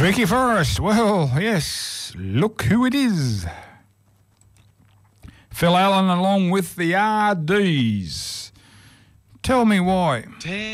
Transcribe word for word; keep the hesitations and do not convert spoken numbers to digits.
Vicky Forrest. Well, yes, look who it is. Phil Allen along with the R Ds. Tell me why.